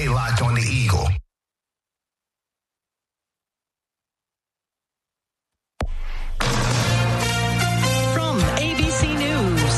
locked on the Eagle. From ABC News,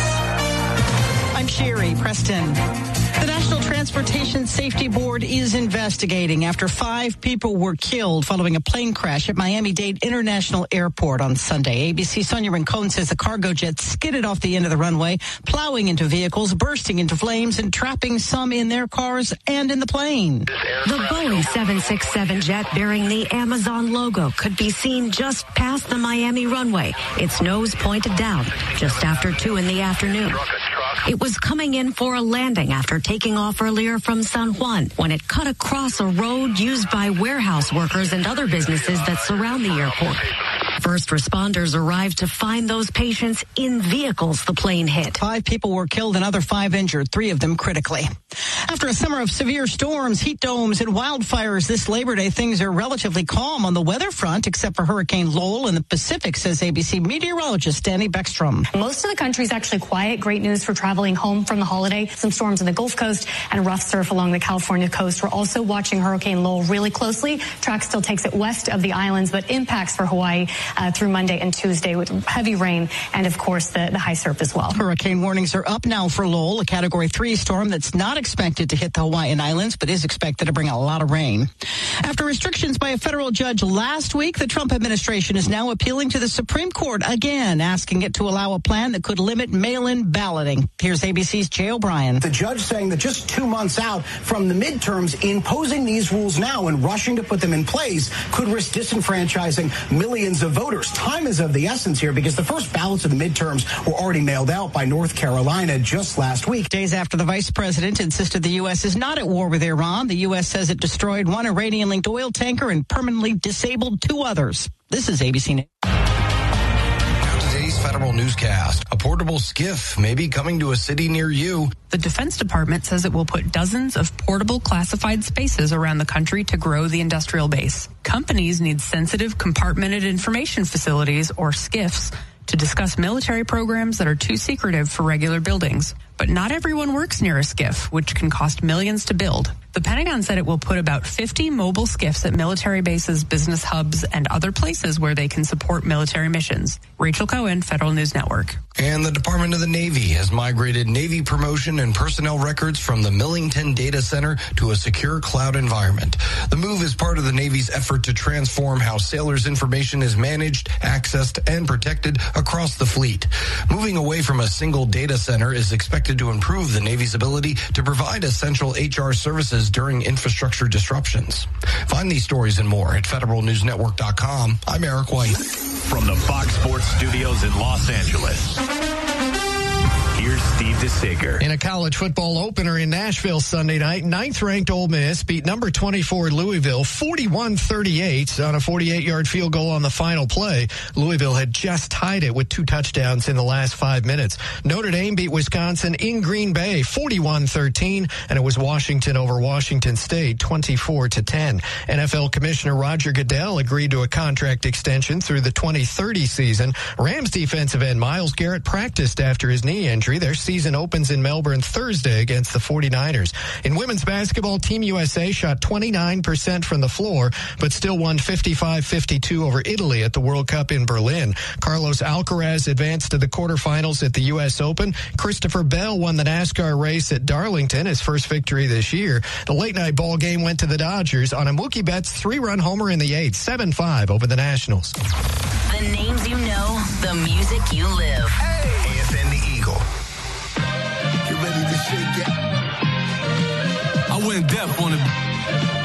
I'm Sherry Preston. The National Transportation Safety Board is investigating after 5 people were killed following a plane crash at Miami-Dade International Airport on Sunday. ABC Sonia Rincon says the cargo jet skidded off the end of the runway, plowing into vehicles, bursting into flames, and trapping some in their cars and in the plane. The Boeing 767 jet bearing the Amazon logo could be seen just past the Miami runway, its nose pointed down, just after 2 in the afternoon. It was coming in for a landing after taking off earlier from San Juan when it cut across a road used by warehouse workers and other businesses that surround the airport. First responders arrived to find those patients in vehicles the plane hit. 5 people were killed, another 5 injured, 3 of them critically. After a summer of severe storms, heat domes, and wildfires this Labor Day, things are relatively calm on the weather front, except for Hurricane Lowell in the Pacific, says ABC meteorologist Danny Beckstrom. Most of the country is actually quiet. Great news for traveling home from the holiday. Some storms in the Gulf Coast and rough surf along the California coast. We're also watching Hurricane Lowell really closely. Track still takes it west of the islands, but impacts for Hawaii through Monday and Tuesday with heavy rain and, of course, the high surf as well. Hurricane warnings are up now for Lowell, a Category 3 storm that's not expected to hit the Hawaiian Islands, but is expected to bring a lot of rain. After restrictions by a federal judge last week, the Trump administration is now appealing to the Supreme Court again, asking it to allow a plan that could limit mail-in balloting. Here's ABC's Jay O'Brien. The judge saying that just 2 months out from the midterms, imposing these rules now and rushing to put them in place could risk disenfranchising millions of voters. Time is of the essence here because the first ballots of the midterms were already mailed out by North Carolina just last week. Days after the vice president insisted the U.S. is not at war with Iran, the U.S. says it destroyed 1 Iranian-linked oil tanker and permanently disabled 2 others. This is ABC News. Today's federal newscast. A portable skiff may be coming to a city near you. The Defense Department says it will put dozens of portable classified spaces around the country to grow the industrial base. Companies need sensitive compartmented information facilities, or SCIFs, to discuss military programs that are too secretive for regular buildings. But not everyone works near a SCIF, which can cost millions to build. The Pentagon said it will put about 50 mobile SCIFs at military bases, business hubs, and other places where they can support military missions. Rachel Cohen, Federal News Network. And the Department of the Navy has migrated Navy promotion and personnel records from the Millington Data Center to a secure cloud environment. The move is part of the Navy's effort to transform how sailors' information is managed, accessed, and protected across the fleet. Moving away from a single data center is expected to improve the Navy's ability to provide essential HR services during infrastructure disruptions. Find these stories and more at federalnewsnetwork.com. I'm Eric White. From the Fox Sports Studios in Los Angeles, here's Steve DeSager. In a college football opener in Nashville Sunday night, 9th-ranked Ole Miss beat number 24 Louisville 41-38 on a 48-yard field goal on the final play. Louisville had just tied it with 2 touchdowns in the last 5 minutes. Notre Dame beat Wisconsin in Green Bay 41-13, and it was Washington over Washington State 24-10. NFL Commissioner Roger Goodell agreed to a contract extension through the 2030 season. Rams defensive end Myles Garrett practiced after his knee injury. Their season opens in Melbourne Thursday against the 49ers. In women's basketball, Team USA shot 29% from the floor, but still won 55-52 over Italy at the World Cup in Berlin. Carlos Alcaraz advanced to the quarterfinals at the U.S. Open. Christopher Bell won the NASCAR race at Darlington, his first victory this year. The late-night ball game went to the Dodgers on a Mookie Betts 3-run homer in the 8th, 7-5 over the Nationals. The names you know, the music you live. Hey, AFN the Eagle. Get ready to shake it. I went deaf on it.